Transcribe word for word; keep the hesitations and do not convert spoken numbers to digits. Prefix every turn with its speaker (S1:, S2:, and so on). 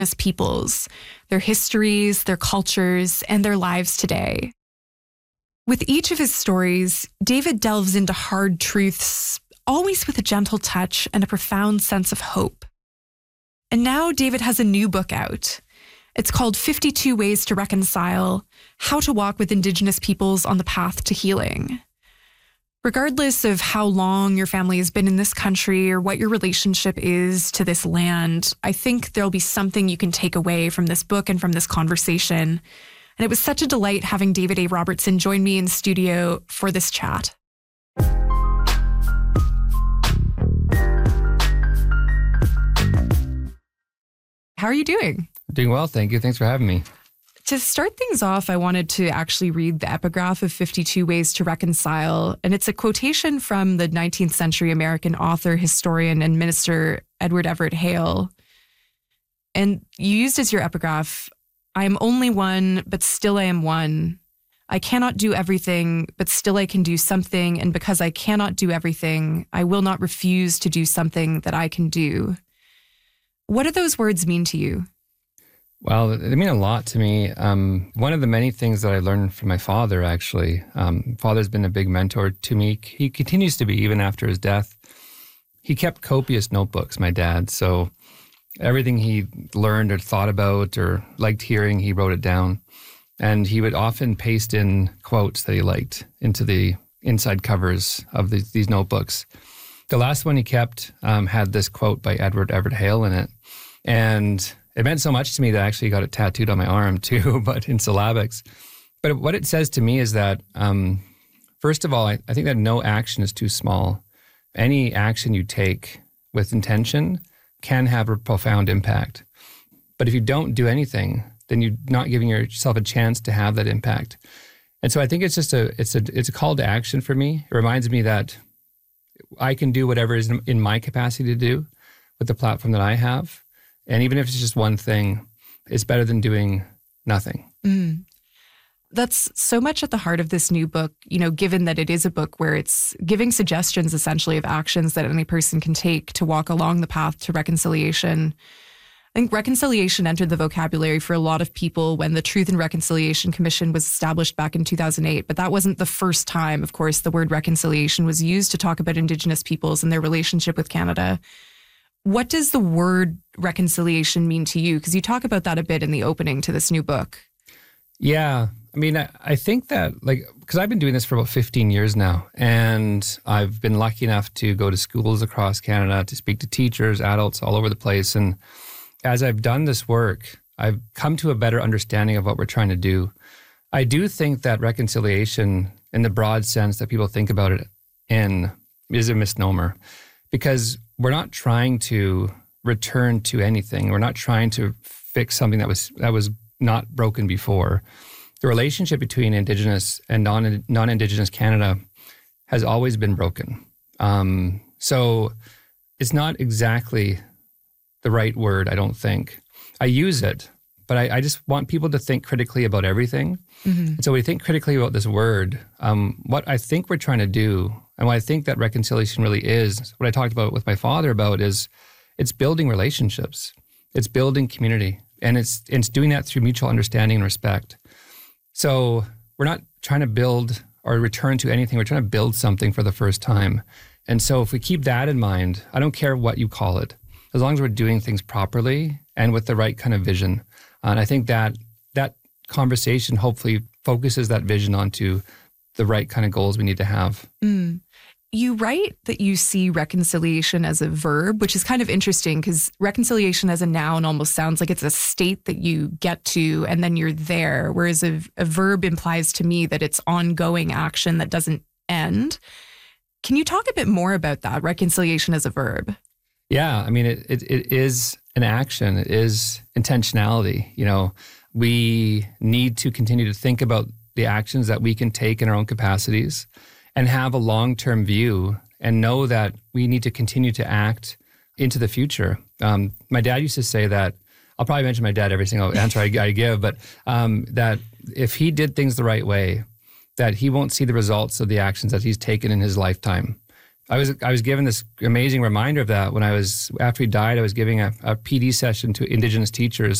S1: indigenous peoples, their histories, their cultures, and their lives today. With each of his stories, David delves into hard truths, always with a gentle touch and a profound sense of hope. And now David has a new book out. It's called fifty-two Ways to Reconcile: How to Walk with Indigenous Peoples on the Path to Healing. Regardless of how long your family has been in this country or what your relationship is to this land, I think there'll be something you can take away from this book and from this conversation. And it was such a delight having David A. Robertson join me in studio for this chat. How are you doing?
S2: Doing well, thank you. Thanks for having me.
S1: To start things off, I wanted to actually read the epigraph of fifty-two Ways to Reconcile. And it's a quotation from the nineteenth century American author, historian, and minister Edward Everett Hale. And you used as your epigraph, "I am only one, but still I am one. I cannot do everything, but still I can do something. And because I cannot do everything, I will not refuse to do something that I can do." What do those words mean to you?
S2: Well, they mean a lot to me. Um, one of the many things that I learned from my father, actually. Um, father's been a big mentor to me. He continues to be, even after his death. He kept copious notebooks, my dad. So everything he learned or thought about or liked hearing, he wrote it down. And he would often paste in quotes that he liked into the inside covers of the, these notebooks. The last one he kept um, had this quote by Edward Everett Hale in it. And it meant so much to me that I actually got it tattooed on my arm too, but in syllabics. But what it says to me is that, um, first of all, I, I think that no action is too small. Any action you take with intention can have a profound impact. But if you don't do anything, then you're not giving yourself a chance to have that impact. And so I think it's just a it's a it's a call to action for me. It reminds me that I can do whatever is in my capacity to do with the platform that I have. And even if it's just one thing, it's better than doing nothing.
S1: Mm. That's so much at the heart of this new book, you know, given that it is a book where it's giving suggestions essentially of actions that any person can take to walk along the path to reconciliation. I think reconciliation entered the vocabulary for a lot of people when the Truth and Reconciliation Commission was established back in two thousand eight. But that wasn't the first time, of course, the word reconciliation was used to talk about Indigenous peoples and their relationship with Canada. What does the word reconciliation mean to you? Because you talk about that a bit in the opening to this new book.
S2: Yeah. I mean, I, I think that, like, because I've been doing this for about fifteen years now, and I've been lucky enough to go to schools across Canada to speak to teachers, adults all over the place. And as I've done this work, I've come to a better understanding of what we're trying to do. I do think that reconciliation, in the broad sense that people think about it in, is a misnomer, because we're not trying to return to anything. We're not trying to fix something that was that was not broken before. The relationship between Indigenous and non, non-Indigenous Canada has always been broken. Um, so it's not exactly the right word, I don't think. I use it, but I, I just want people to think critically about everything. Mm-hmm. And so when we think critically about this word, um, what I think we're trying to do, and what I think that reconciliation really is, what I talked about with my father about is, it's building relationships. It's building community. And it's it's doing that through mutual understanding and respect. So we're not trying to build or return to anything. We're trying to build something for the first time. And so if we keep that in mind, I don't care what you call it, as long as we're doing things properly and with the right kind of vision. And I think that that conversation hopefully focuses that vision onto the right kind of goals we need to have.
S1: Mm. You write that you see reconciliation as a verb, which is kind of interesting because reconciliation as a noun almost sounds like it's a state that you get to and then you're there, whereas a, a verb implies to me that it's ongoing action that doesn't end. Can you talk a bit more about that, reconciliation as a verb?
S2: Yeah, I mean, it, it it is an action. It is intentionality. You know, we need to continue to think about the actions that we can take in our own capacities and have a long-term view and know that we need to continue to act into the future. Um, my dad used to say that, I'll probably mention my dad every single answer I, I give, but um, that if he did things the right way, that he won't see the results of the actions that he's taken in his lifetime I was I was given this amazing reminder of that when I was, after he died, I was giving a, a P D session to Indigenous teachers